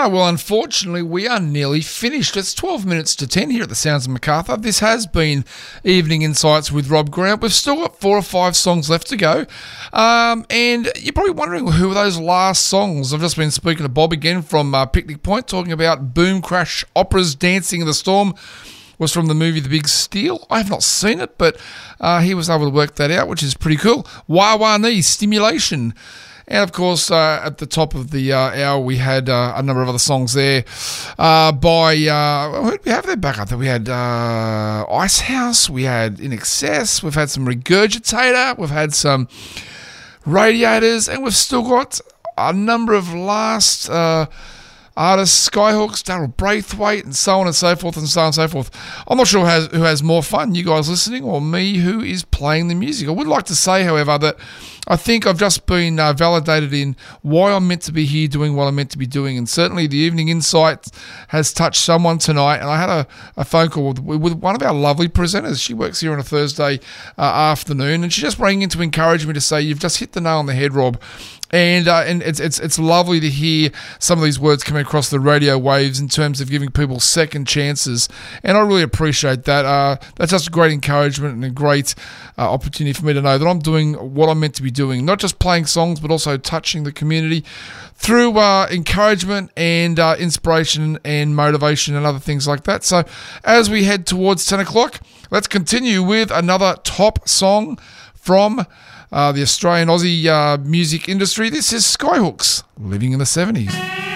Well, unfortunately, we are nearly finished. It's 12 minutes to 10 here at the Sounds of Macarthur. This has been Evening Insights with Rob Grant. We've still got 4 or 5 songs left to go. And you're probably wondering who are those last songs. I've just been speaking to Bob again from Picnic Point, talking about Boom Crash Opera's Dancing in the Storm. Was from the movie The Big Steal. I have not seen it, but he was able to work that out, which is pretty cool. Wah Wah Nee, Stimulation. And, of course, at the top of the hour, we had a number of other songs there by, who did we have there back? I think we had Icehouse, we had In Excess, we've had some Regurgitator, we've had some Radiators, and we've still got a number of last artists, Skyhawks, Daryl Braithwaite, and so on and so forth and so on and so forth. I'm not sure who has more fun, you guys listening or me who is playing the music. I would like to say, however, that I think I've just been validated in why I'm meant to be here doing what I'm meant to be doing, and certainly the Evening Insight has touched someone tonight. And I had a phone call with one of our lovely presenters. She works here on a Thursday afternoon, and she just rang in to encourage me to say, "You've just hit the nail on the head, Rob." And it's lovely to hear some of these words coming across the radio waves in terms of giving people second chances, and I really appreciate that. That's just a great encouragement and a great opportunity for me to know that I'm doing what I'm meant to be doing, not just playing songs, but also touching the community through encouragement and inspiration and motivation and other things like that. So as we head towards 10 o'clock, let's continue with another top song from the Australian Aussie music industry. This is Skyhawks, Living in the 70s.